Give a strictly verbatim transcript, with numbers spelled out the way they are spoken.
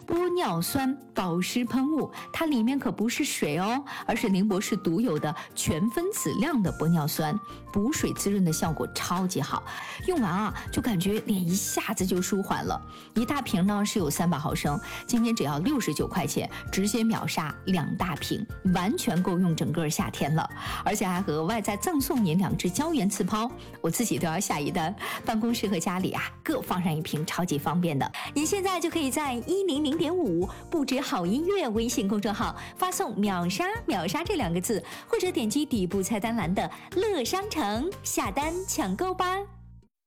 玻尿酸保湿喷雾，它里面可不是水哦，而是林博士独有的全分子量的玻尿酸，补水滋润的效果超级好，用完啊就感觉脸一下子就舒缓了。一大瓶呢是有三百毫升，今天只要六十九块钱，直接秒杀两大瓶，完全够用整个夏天了。而且还额外再赠送您两支胶原刺抛，我自己都要下一单，办公室和家里啊各放上一瓶，超级方便的。您现在就可以在一零零点五不止好音乐微信公众号发送秒杀秒杀这两个字，或者点击底部菜单栏的乐商城下单抢购吧。